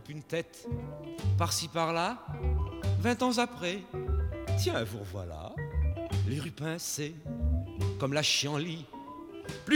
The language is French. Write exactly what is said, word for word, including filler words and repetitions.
coupe une tête, par-ci par-là, vingt ans après, tiens, vous revoilà, les rues pincées, comme la chienlit.